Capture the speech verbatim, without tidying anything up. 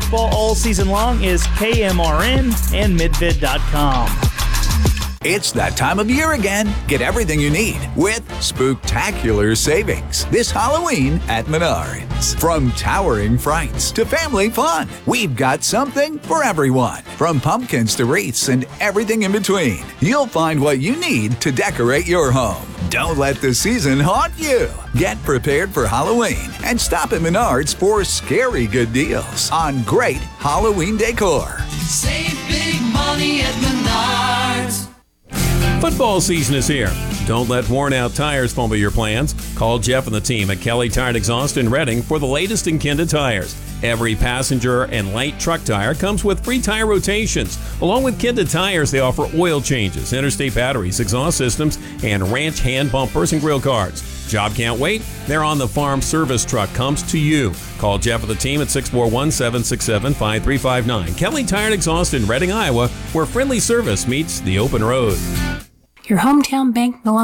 football all season long is K M R N and midvid dot com. It's that time of year again. Get everything you need with spooktacular savings this Halloween at Menards. From towering frights to family fun, we've got something for everyone. From pumpkins to wreaths and everything in between, you'll find what you need to decorate your home. Don't let the season haunt you. Get prepared for Halloween and stop at Menards for scary good deals on great Halloween decor. Save big money at Menards. Football season is here. Don't let worn-out tires fumble your plans. Call Jeff and the team at Kelly Tire and Exhaust in Reading for the latest in Kenda tires. Every passenger and light truck tire comes with free tire rotations. Along with Kenda tires, they offer oil changes, interstate batteries, exhaust systems, and ranch hand bumpers and grill guards. Job can't wait? They're on the farm service truck comes to you. Call Jeff and the team at six four one, seven six seven, five three five nine. Kelly Tire and Exhaust in Reading, Iowa, where friendly service meets the open road. Your hometown bank belongs